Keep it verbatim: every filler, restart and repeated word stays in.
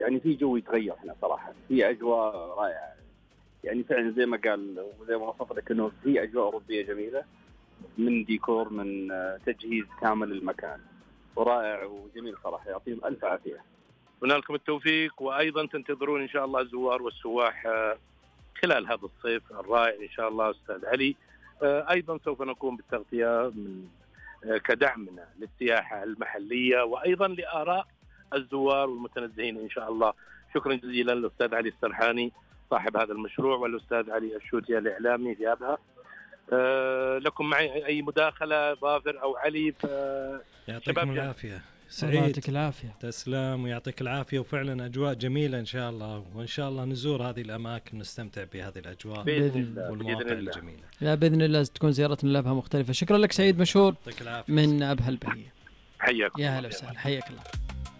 يعني في جو يتغير هنا صراحة، في أجواء رائعة يعني فعلا زي ما قال وزي ما وصف لك إنه في أجواء أوروبية جميلة، من ديكور من تجهيز كامل المكان، ورائع وجميل صراحة، يعطيهم ألف عافية. أتمنى لكم التوفيق، وأيضا تنتظرون إن شاء الله الزوار والسواح خلال هذا الصيف الرائع إن شاء الله أستاذ علي. أيضا سوف نقوم بالتغطية من كدعمنا للسياحة المحلية وأيضا لآراء الزوار والمتنزهين إن شاء الله. شكرا جزيلا للأستاذ علي السرحاني صاحب هذا المشروع، والأستاذ علي الشوتي الإعلامي في أبها. أه لكم معي أي مداخلة ظافر أو علي؟ يعطيكم العافية سعيد، يعطيك العافية. تسلم ويعطيك العافية، وفعلا أجواء جميلة إن شاء الله، وإن شاء الله نزور هذه الأماكن ونستمتع بهذه الأجواء بإذن والمواقع بإذن الجميلة. لا بإذن الله تكون زيارتنا لأبها مختلفة. شكرا لك سعيد مشهور من أبها البهية. حياك يا هلا وسهلا، حياك الله.